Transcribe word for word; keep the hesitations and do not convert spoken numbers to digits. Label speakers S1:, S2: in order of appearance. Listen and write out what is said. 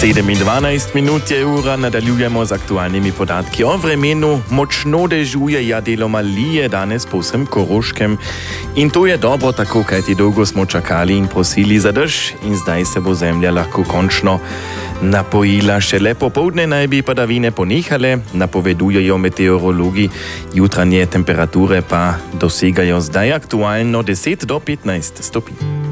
S1: sedem in dvanajst minut je ura, nadaljujemo z aktualnimi podatki o vremenu. Močno dežuje, ja deloma lije danes po vsem Koroškem. In to je dobro tako, kajti dolgo smo čakali in prosili za dež in zdaj se bo zemlja lahko končno napojila. Šele popoldne naj bi padavine ponehale, napovedujejo meteorologi. Jutranje temperature pa dosegajo zdaj aktualno deset do petnajst stopinj.